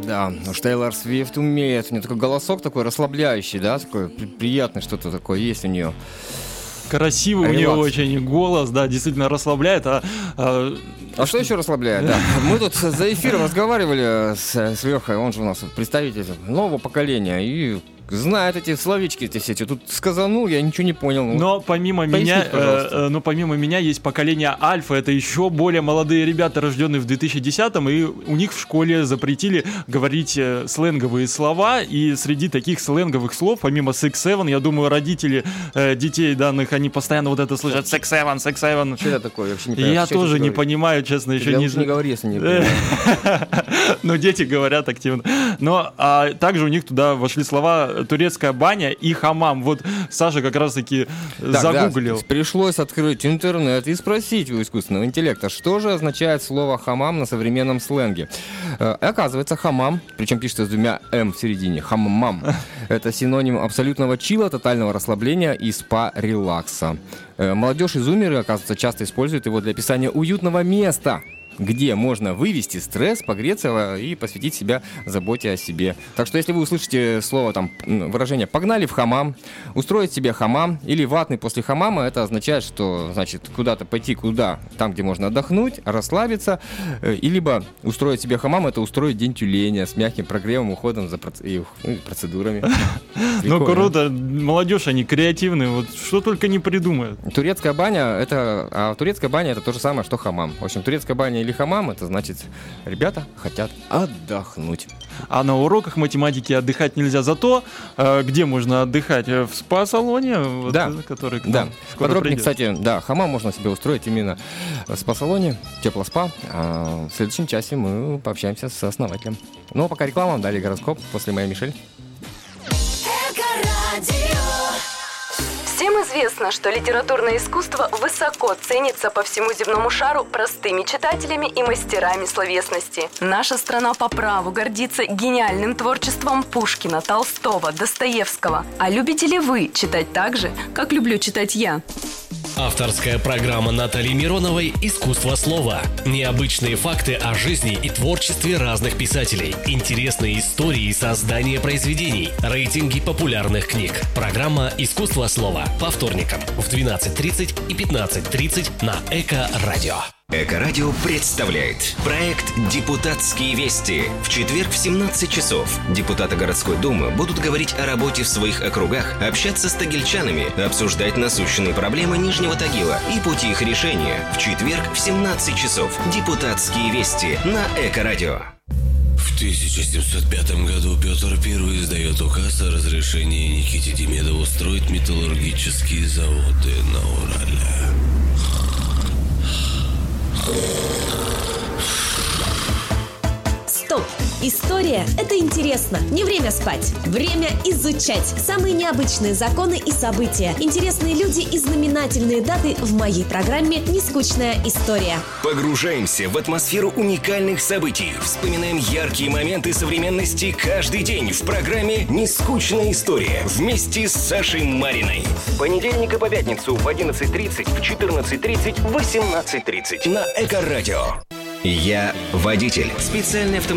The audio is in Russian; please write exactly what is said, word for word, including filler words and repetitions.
Да, уж Тейлор Свифт умеет. У нее такой голосок такой расслабляющий, да, такой при- приятный, что-то такое есть у нее. Красивый Релакс. у нее очень голос, да, действительно расслабляет. А, а... А что еще расслабляет? Да. Мы тут за эфиром разговаривали с, с Лехой, он же у нас представитель нового поколения, и знает эти словечки, эти все эти. Тут сказанул, я ничего не понял. Но помимо Поясните, меня, пожалуйста. э, но помимо меня есть поколение Альфа. Это еще более молодые ребята, рожденные в две тысячи десятом, и у них в школе запретили говорить э, сленговые слова. И среди таких сленговых слов, помимо Six Seven, я думаю, родители э, детей данных, они постоянно вот это слышат: Six Seven, Six Seven. Что это такое? Я вообще не понимаю. Я Что тоже это не говорит? понимаю, честно, еще Я не лучше не говори, если не понимаю. Но дети говорят активно. Но а также у них туда вошли слова турецкая баня и хамам. Вот Саша как раз-таки Так, загуглил. да, пришлось открыть интернет и спросить у искусственного интеллекта, что же означает слово «хамам» на современном сленге. Э, Оказывается, хамам, причем пишется с двумя «м» в середине, хаммам, это синоним абсолютного чила, тотального расслабления и спа-релакса. Э, Молодежь и зумеры, оказывается, часто используют его для описания уютного места, где можно вывести стресс, погреться и посвятить себя заботе о себе. Так что если вы услышите слово, там, выражение «погнали в хамам», «устроить себе хамам» или «ватный после хамама», это означает, что, значит, куда-то пойти, куда, там, где можно отдохнуть, расслабиться, и либо устроить себе хамам — это устроить день тюленя с мягким прогревом, уходом за проц... и, ну, процедурами. Ну Прикольно. круто, молодежь, они креативные, вот что только не придумают. Турецкая баня — это, а турецкая баня — это то же самое, что хамам. В общем, турецкая баня или хамам — это значит, ребята хотят отдохнуть. А на уроках математики отдыхать нельзя. Зато э, где можно отдыхать? В спа-салоне, вот, Да. который к Да, нам скоро подробнее, придет. кстати, да, хамам можно себе устроить именно в спа-салоне, теплоспа. А в следующем часе мы пообщаемся с основателем. Ну, а пока реклама, далее гороскоп, после моей Мишель. Всем известно, что литературное искусство высоко ценится по всему земному шару простыми читателями и мастерами словесности. Наша страна по праву гордится гениальным творчеством Пушкина, Толстого, Достоевского. А любите ли вы читать так же, как люблю читать я? Авторская программа Натальи Мироновой «Искусство слова». Необычные факты о жизни и творчестве разных писателей. Интересные истории создания произведений. Рейтинги популярных книг. Программа «Искусство слова» по вторникам в двенадцать тридцать и пятнадцать тридцать на Эко-радио. Эко-радио представляет проект «Депутатские вести». В четверг в семнадцать часов депутаты городской думы будут говорить о работе в своих округах, общаться с тагильчанами, обсуждать насущные проблемы Нижнего Тагила и пути их решения. В четверг в семнадцать часов «Депутатские вести» на Эко-радио. В тысяча семьсот пятом году Петр Первый издает указ о разрешении Никите Демидову строить металлургические заводы на Урале. Стоп! История – это интересно. Не время спать. Время изучать самые необычные законы и события. Интересные люди и знаменательные даты в моей программе «Нескучная история». Погружаемся в атмосферу уникальных событий. Вспоминаем яркие моменты современности каждый день в программе «Нескучная история» вместе с Сашей Мариной. С понедельника по пятницу в одиннадцать тридцать, в четырнадцать тридцать, в восемнадцать тридцать на Эко-радио. Я водитель. Специальный автомобиль.